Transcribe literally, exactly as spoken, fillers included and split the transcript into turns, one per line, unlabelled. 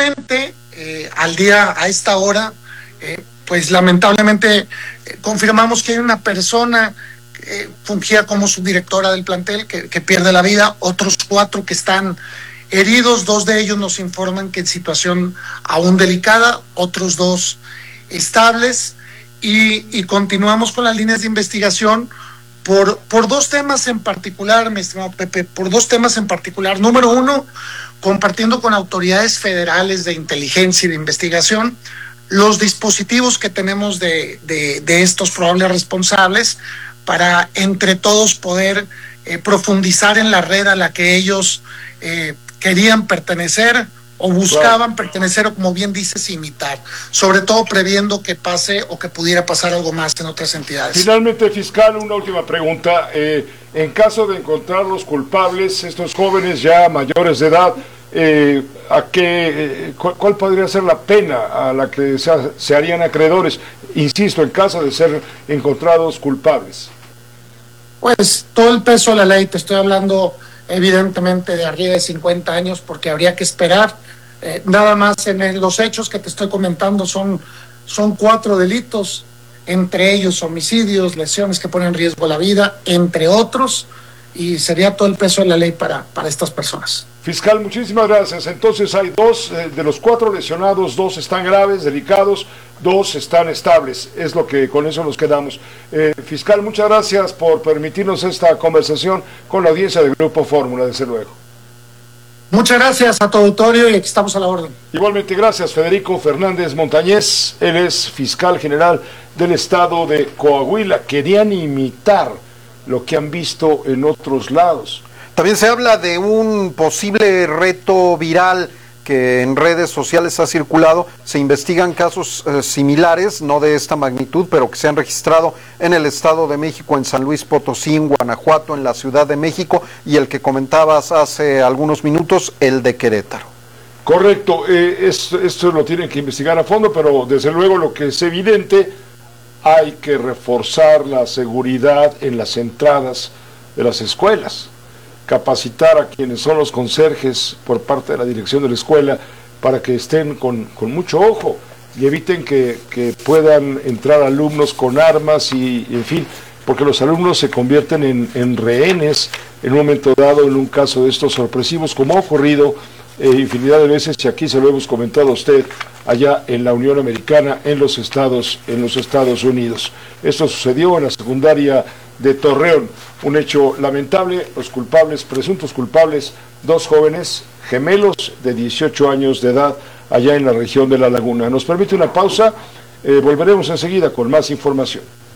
actualmente, eh, al día, a esta hora, eh, pues lamentablemente eh, confirmamos que hay una persona que eh, fungía como subdirectora del plantel que, que pierde la vida, otros cuatro que están heridos, dos de ellos nos informan que en situación aún delicada, otros dos estables, y, y continuamos con las líneas de investigación por, por dos temas en particular, mi estimado Pepe, por dos temas en particular. Número uno, compartiendo con autoridades federales de inteligencia y de investigación los dispositivos que tenemos de, de, de estos probables responsables para entre todos poder eh, profundizar en la red a la que ellos eh, querían pertenecer o buscaban pertenecer, o como bien dices, imitar, sobre todo previendo que pase o que pudiera pasar algo más en otras entidades.
Finalmente, fiscal, una última pregunta. Eh, en caso de encontrar los culpables, estos jóvenes ya mayores de edad, eh, ¿a qué, eh, cuál, ¿cuál podría ser la pena a la que se, se harían acreedores? Insisto, en caso de ser encontrados culpables.
Pues todo el peso de la ley, te estoy hablando evidentemente de arriba de cincuenta años, porque habría que esperar. Eh, nada más en el, los hechos que te estoy comentando son, son cuatro delitos, entre ellos homicidios, lesiones que ponen en riesgo la vida, entre otros, y sería todo el peso de la ley para, para estas personas.
Fiscal, muchísimas gracias. Entonces hay dos, eh, de los cuatro lesionados, dos están graves, delicados, dos están estables. Es lo que con eso nos quedamos. Eh, fiscal, muchas gracias por permitirnos esta conversación con la audiencia del Grupo Fórmula, desde luego.
Muchas gracias a tu auditorio y aquí estamos a la orden.
Igualmente, gracias Federico Fernández Montañez. Él es fiscal general del estado de Coahuila. Querían imitar lo que han visto en otros lados.
También se habla de un posible reto viral que en redes sociales ha circulado. Se investigan casos eh, similares, no de esta magnitud, pero que se han registrado en el Estado de México, en San Luis Potosí, en Guanajuato, en la Ciudad de México, y el que comentabas hace algunos minutos, el de Querétaro.
Correcto, eh, esto, esto lo tienen que investigar a fondo, pero desde luego lo que es evidente, hay que reforzar la seguridad en las entradas de las escuelas, capacitar a quienes son los conserjes por parte de la dirección de la escuela para que estén con, con mucho ojo y eviten que, que puedan entrar alumnos con armas y, y en fin, porque los alumnos se convierten en, en rehenes en un momento dado, en un caso de estos sorpresivos, como ha ocurrido eh, infinidad de veces, y aquí se lo hemos comentado a usted, allá en la Unión Americana, en los Estados, en los Estados Unidos. Esto sucedió en la secundaria de Torreón, un hecho lamentable. Los culpables, presuntos culpables, dos jóvenes gemelos de dieciocho años de edad, allá en la región de La Laguna. Nos permite una pausa, eh, volveremos enseguida con más información.